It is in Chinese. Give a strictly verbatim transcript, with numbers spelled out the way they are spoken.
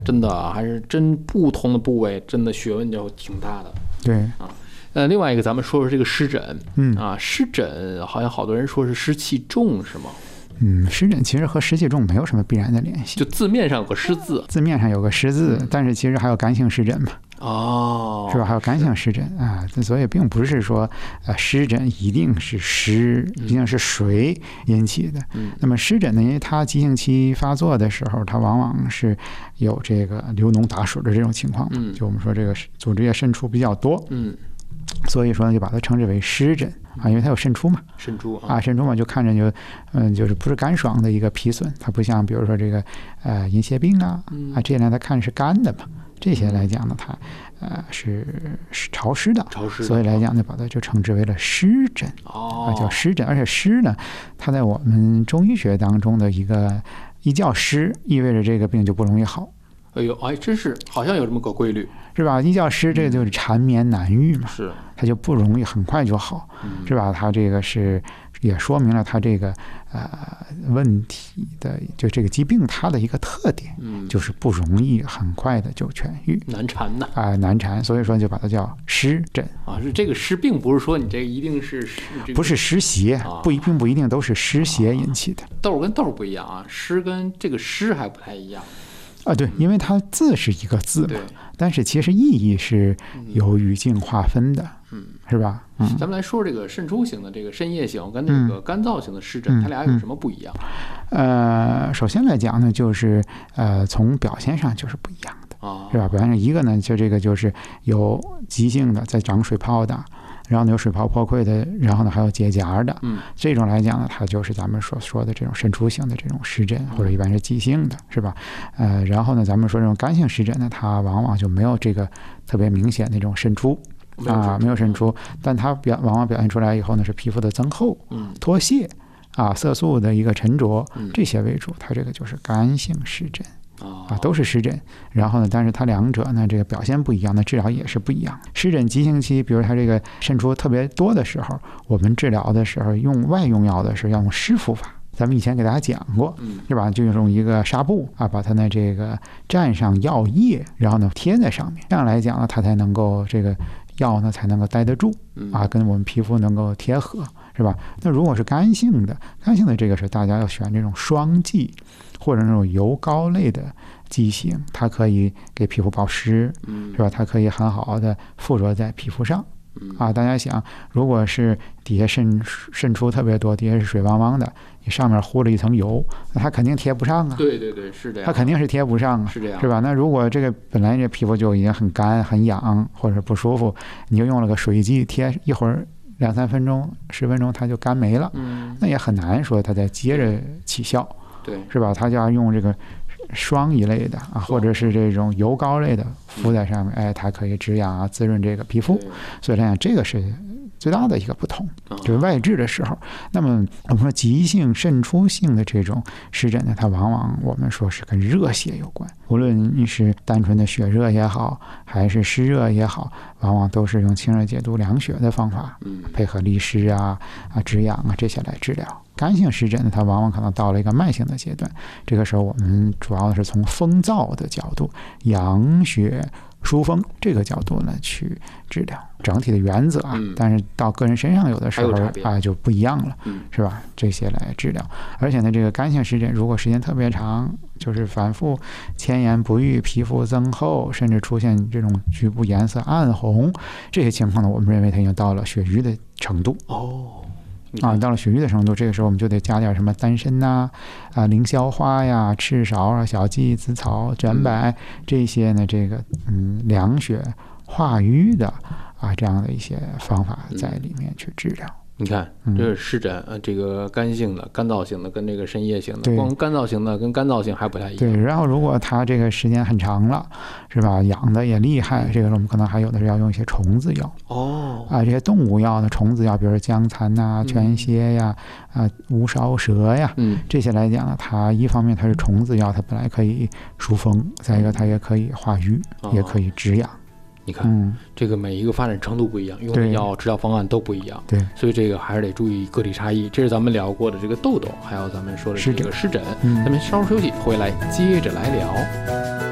真的啊，还是真不同的部位，真的学问就挺大的。 对啊，呃，另外一个咱们说说这个湿疹， 嗯啊，湿疹好像好多人说是湿气重，是吗？ 嗯，湿疹其实和湿气重没有什么必然的联系， 就字面上有个湿字， 字面上有个湿字， 嗯、 但是其实还有干性湿疹嘛。 哦， 是吧？还有干性湿疹啊，所以并不是说呃湿疹一定是湿，一定是水引起的。 嗯、 那么湿疹呢，因为它急性期发作的时候，它往往是有这个流脓打水的这种情况嘛。 嗯、 就我们说这个组织液渗出比较多。 嗯。 所以说呢，就把它称之为湿疹啊，因为它有渗出嘛， 渗出啊， 啊渗出嘛，就看着就，嗯，就是不是干爽的一个皮损，它不像比如说这个呃银屑病啊， 嗯、 啊这些呢，它看是干的嘛，这些来讲呢，它呃是是潮湿的， 潮湿的， 所以来讲呢，把它就称之为了湿疹， 哦， 啊叫湿疹，而且湿呢，它在我们中医学当中的一个一叫湿，意味着这个病就不容易好。 哎呦，哎，真是好像有这么个规律， 是吧？一觉湿，这个就是缠绵难愈嘛， 是， 它就不容易很快就好， 嗯、 是吧？它这个是也说明了它这个呃问题的，就这个疾病它的一个特点， 嗯， 就是不容易很快的就痊愈， 难缠呐， 啊、呃，难缠，所以说就把它叫湿疹啊。是这个湿，并不是说你这个一定是、这个、 不是湿邪， 啊、 不一并不一定都是湿邪引起的。 痘跟痘不一样啊，湿跟这个湿还不太一样。 啊，对，因为它字是一个字嘛，但是其实意义是有语境划分的， 嗯， 是吧？嗯， 咱们来说这个渗出型的这个渗液型跟那个干燥型的湿疹， 嗯、 它俩有什么不一样？ 呃，首先来讲呢，就是呃，从表现上就是不一样的， 啊， 是吧？表现上一个呢，就这个就是有急性的在长水泡的。然后呢，有水泡破溃的，然后呢还有结痂的， 嗯， 这种来讲呢，它就是咱们所说的这种渗出型的这种湿疹，或者一般是急性的，是吧？呃，然后呢，咱们说这种干性湿疹呢，它往往就没有这个特别明显的这种渗出啊，没有渗出，但它表往往表现出来以后呢，是皮肤的增厚、 嗯、 脱屑啊、色素的一个沉着， 嗯、 这些为主，它这个就是干性湿疹。 啊， 都是湿疹，然后呢，但是它两者呢，这个表现不一样，那治疗也是不一样。湿疹急性期，比如它这个渗出特别多的时候，我们治疗的时候用外用药的时候要用湿敷法。咱们以前给大家讲过，是吧？就用一个纱布啊，把它的这个蘸上药液，然后呢贴在上面，这样来讲呢，它才能够这个药呢才能够待得住啊，跟我们皮肤能够贴合，是吧？那如果是干性的，干性的这个是大家要选这种双剂。或者那种油膏类的剂型，它可以给皮肤保湿，是吧？它可以很好的附着在皮肤上，啊，大家想，如果是底下渗渗出特别多，底下是水汪汪的，你上面糊了一层油，那它肯定贴不上啊。 对对对，是这样。 它肯定是贴不上啊， 是这样， 是吧？那如果这个本来这皮肤就已经很干、很痒或者不舒服，你就用了个水剂贴一会儿。两三分钟、十分钟，它就干没了， 嗯， 那也很难说它再接着起效。 对， 是吧？它就要用这个霜一类的啊，或者是这种油膏类的敷在上面，哎，它可以止痒啊，滋润这个皮肤。所以来讲，这个是最大的一个不同，就是外治的时候。那么我们说急性渗出性的这种湿疹呢，它往往我们说是跟热邪有关，无论你是单纯的血热也好，还是湿热也好，往往都是用清热解毒凉血的方法，配合利湿啊、啊止痒啊这些来治疗。干性湿疹呢，它往往可能到了一个慢性的阶段，这个时候我们主要是从风燥的角度，养血疏风这个角度呢去治疗，整体的原则啊， 嗯、 但是到个人身上有的时候啊就不一样了， 嗯、 是吧？这些来治疗，而且呢，这个干性湿疹如果时间特别长，就是反复千言不愈，皮肤增厚，甚至出现这种局部颜色暗红，这些情况呢，我们认为它已经到了血瘀的程度。 哦。 啊，到了血瘀的程度，这个时候我们就得加点什么丹参呐、啊、凌霄花呀、赤芍啊、小荠、紫草、卷柏、嗯、这些呢，这个嗯凉血化瘀的啊这样的一些方法在里面去治疗。 你看，这是湿疹，呃，这个干性的、干燥性的跟这个渗液型的，光干燥型的跟干燥性还不太一样。 对，然后如果它这个时间很长了，是吧？痒的也厉害，这个我们可能还有的是要用一些虫子药。 哦， 啊，这些动物药呢，虫子药，比如说姜蚕呐、全蝎呀、啊无烧蛇呀， 嗯， 这些来讲呢，它一方面它是虫子药，它本来可以疏风，再一个它也可以化瘀， 哦、 也可以止痒。 你看、 嗯， 这个每一个发展程度不一样，用的药治疗方案都不一样， 对， 所以这个还是得注意个体差异。这是咱们聊过的这个痘痘，还有咱们说的这个湿疹。 嗯、 咱们稍事休息，回来接着来聊。